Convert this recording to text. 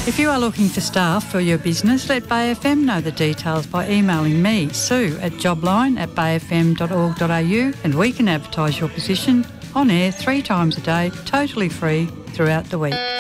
If you are looking for staff for your business, let Bay FM know the details by emailing me, Sue, at jobline@bayfm.org.au, and we can advertise your position on air 3 times a day, totally free, throughout the week.